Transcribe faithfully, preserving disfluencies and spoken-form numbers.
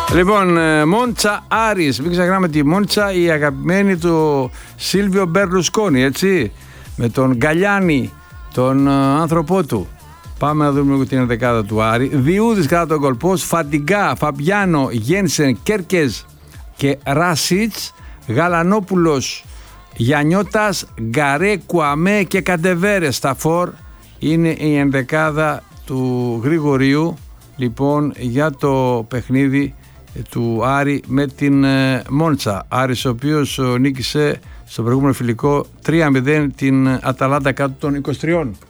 Λοιπόν, Μόντσα Άρης, μην ξεχνάμε τη Μόντσα, η αγαπημένη του Σίλβιο Μπερλουσκόνη, έτσι, με τον Γκαλιάνι, τον άνθρωπό του. Πάμε να δούμε την ενδεκάδα του Άρη. Διούδης κατά τον Κολπός, Φαντιγκά, Φαμπιάνο, Γένσεν, Κέρκες και Ράσιτς, Γαλανόπουλος, Γιαννιώτας, Γκαρέ, Κουαμέ και Καντεβέρε στα φορ. Είναι η ενδεκάδα του Γρηγορίου, λοιπόν, για το παιχνίδι του Άρη με την Μόντσα. Άρης, ο οποίος νίκησε στο προηγούμενο φιλικό τρία μηδέν την Αταλάντα κάτω των είκοσι τριών.